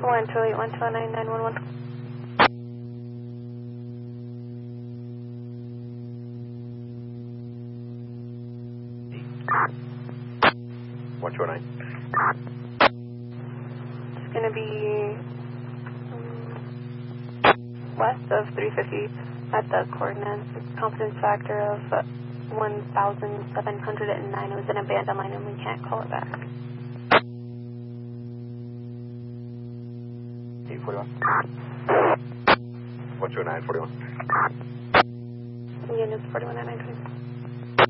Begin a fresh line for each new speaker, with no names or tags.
128-129-911.
129.
It's going to be west of 350 at the coordinates. Confidence factor of 1,709. It was an abandoned line and we can't call it back.
841. 129, 41.
Units 41 at 920.